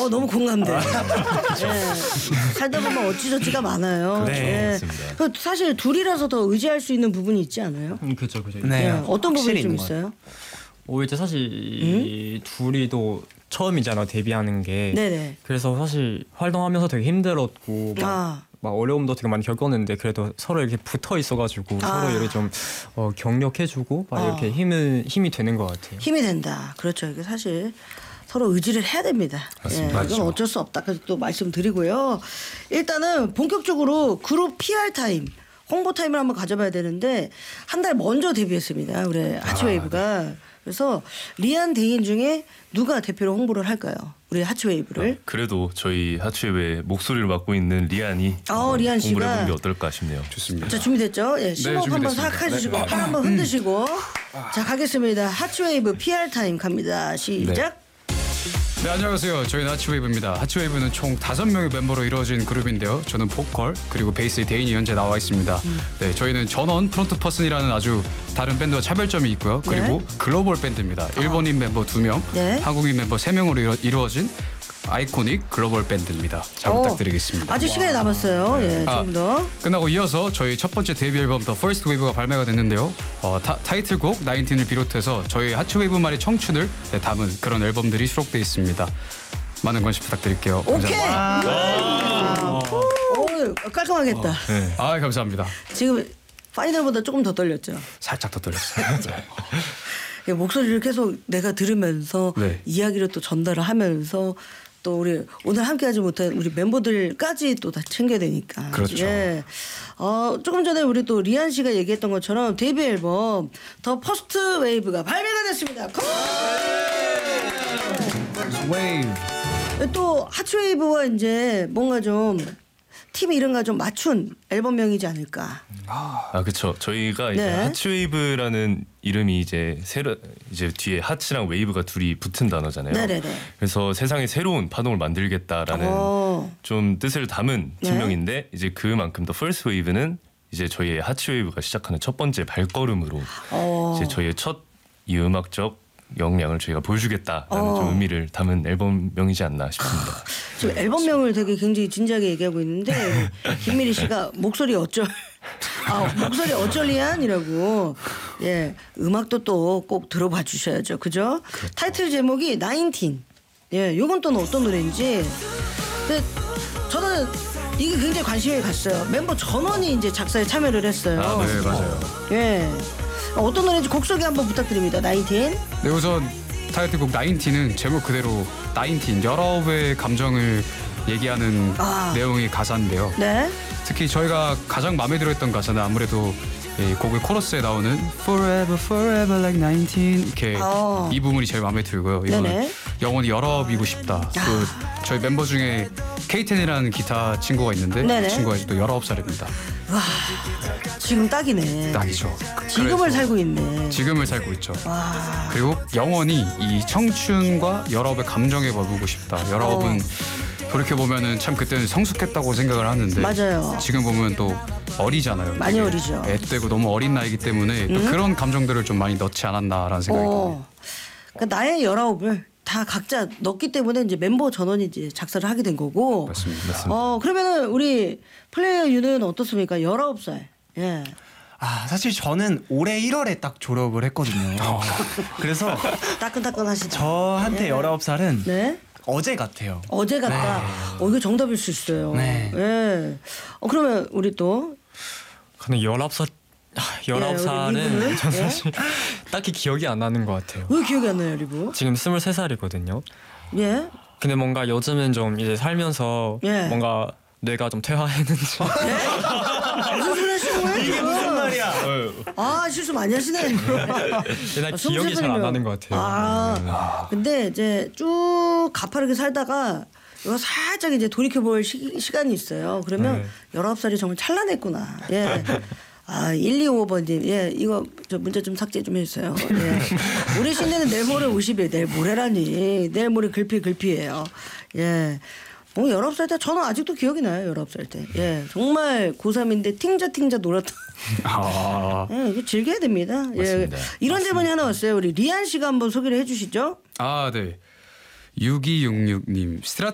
너무 공감돼. 예. 살다 보면 어찌저찌가 많아요. 네, 예. 맞습니다. 사실 둘이라서 더 의지할 수 있는 부분이 있지 않아요? 그렇죠. 예. 어떤 부분이 확실히 좀 있는 것 있어요? 이제 사실 둘이도 처음이잖아 데뷔하는 게. 네네. 그래서 사실 활동하면서 되게 힘들었고 막 어려움도 되게 많이 겪었는데 그래도 서로 이렇게 붙어 있어가지고 서로 이렇게 좀 격려해주고 막 이렇게 힘이 되는 것 같아요. 힘이 된다. 그렇죠. 이게 사실 서로 의지를 해야 됩니다. 맞습니다. 예, 이건 어쩔 수 없다. 그래서 또 말씀드리고요. 일단은 본격적으로 그룹 PR 타임, 홍보 타임을 한번 가져봐야 되는데 한 달 먼저 데뷔했습니다. 우리 하츠웨이브가. 그래서 리안 대인 중에 누가 대표로 홍보를 할까요? 우리 하츠웨이브를. 그래도 저희 하츠웨이브의 목소리를 맡고 있는 리안이 리안 씨가 홍보를 해보는 게 어떨까 싶네요. 좋습니다. 자, 준비됐죠? 예, 심호흡 한번 준비됐습니다. 싹 해주시고 팔 한번 흔드시고 자, 가겠습니다. 하츠웨이브 PR 타임 갑니다. 시작. 네, 안녕하세요. 저희는 하츠웨이브입니다. 하츠웨이브는 총 5명의 멤버로 이루어진 그룹인데요. 저는 보컬 그리고 베이스 대인이 현재 나와 있습니다. 네, 저희는 전원 프론트 퍼슨이라는 아주 다른 밴드와 차별점이 있고요. 그리고 글로벌 밴드입니다. 일본인 멤버 2명, 네. 한국인 멤버 3명으로 이루어진 아이코닉 글로벌 밴드입니다. 잘 부탁드리겠습니다. 아직 시간이 남았어요. 예, 좀 더. 끝나고 이어서 저희 첫 번째 데뷔 앨범 The First Wave가 발매가 됐는데요. 타이틀곡 19을 비롯해서 저희 하츠웨이브만의 청춘을 담은 그런 앨범들이 수록되어 있습니다. 많은 관심 부탁드릴게요. 오케이. 감사합니다. 오, 깔끔하겠다. 감사합니다. 지금 파이널보다 조금 더 떨렸죠. 살짝 더 떨렸어요. 목소리를 계속 내가 들으면서 네. 이야기를 또 전달을 하면서 또 우리 오늘 함께하지 못한 우리 멤버들까지 또 다 챙겨야 되니까. 그렇죠. 예. 조금 전에 우리 또 리안 씨가 얘기했던 것처럼 데뷔 앨범 더 퍼스트 웨이브가 발매가 됐습니다. 또 하츠웨이브와 이제 뭔가 좀 팀 이름과 좀 맞춘 앨범명이지 않을까. 그렇죠. 저희가 이제 네. 하츠웨이브라는 이름이 이제 뒤에 하츠랑 웨이브가 둘이 붙은 단어잖아요. 네네네. 그래서 세상에 새로운 파동을 만들겠다라는 좀 뜻을 담은 네. 팀명인데 이제 그만큼 더 퍼스트 웨이브는 이제 저희의 하츠웨이브가 시작하는 첫 번째 발걸음으로 이제 저희의 첫 이 음악적 역량을 저희가 보여주겠다라는 좀 의미를 담은 앨범명이지 않나 싶습니다. 지금 앨범명을 되게 굉장히 진지하게 얘기하고 있는데 김미리 씨가 목소리 어쩔 목소리 어쩔리안이라고. 예, 음악도 또 꼭 들어봐 주셔야죠. 그죠? 그렇죠. 타이틀 제목이 19. 예, 요건 또 어떤 노래인지. 근데 저는 이게 굉장히 관심이 갔어요. 멤버 전원이 이제 작사에 참여를 했어요. 네, 맞아요. 예. 어떤 노래인지 곡 소개 한번 부탁드립니다. 19. 네, 우선 타이틀곡 19는 제목 그대로 19, 19의 감정을 얘기하는 내용의 가사인데요. 네. 특히 저희가 가장 마음에 들었던 가사는 아무래도 이 곡의 코러스에 나오는 Forever Forever Like 19 이렇게 이 부분이 제일 마음에 들고요. 이거는 네네. 영원히 열업이고 싶다. 또 저희 멤버 중에 K10이라는 기타 친구가 있는데 네네. 그 친구가 또 19살입니다. 와, 지금 딱이네. 딱이죠. 지금을 그래서 살고 있네. 지금을 살고 있죠. 와. 그리고 영원히 이 청춘과 열업의 감정에 머물고 싶다. 열업은 돌이켜보면은 참 그때는 성숙했다고 생각을 하는데 맞아요. 지금 보면 또 어리잖아요. 많이 되게 어리죠. 앳되고 너무 어린 나이기 때문에 또 그런 감정들을 좀 많이 넣지 않았나라는 생각이 듭니다. 그러니까 나의 19을 다 각자 넣기 때문에 이제 멤버 전원이 이제 작사를 하게 된 거고. 맞습니다. 그러면은 우리 플레이어 유는 어떻습니까? 19살. 예. 사실 저는 올해 1월에 딱 졸업을 했거든요. 그래서 따끈따끈하시다. 저한테 19살은 네. 어제 같아요. 어제 같다. 이거 정답일 수 있어요. 네. 예. 그러면 우리 또 근데 19살은 리브는? 전 예? 사실 딱히 기억이 안 나는 것 같아요. 왜 기억이 안 나요, 리브? 지금 23살이거든요. 예. 근데 뭔가 요즘은 좀 이제 살면서 예. 뭔가 뇌가 좀 퇴화했는지 무슨 소리 하시는 거예요? 이게 무슨 말이야? 실수 많이 하시네. 옛날 기억이 잘 안 나는 것 같아요. 근데 이제 쭉 가파르게 살다가 이거 살짝 이제 돌이켜볼 시간이 있어요. 그러면 19살이 정말 찬란했구나. 예. 125번님, 예, 이거 저 문자 좀 삭제 좀 해주세요. 예. 우리 신내는 내일 모레 50일, 내일 모레라니. 내일 모레 글피예요. 예. 19살 때 저는 아직도 기억이 나요. 19살 때. 예. 정말 고3인데 팅자 놀았던. 예, 이거 즐겨야 됩니다. 맞습니다. 예. 이런 질문이 하나 왔어요. 우리 리안 씨가 한번 소개를 해 주시죠. 네. 6266님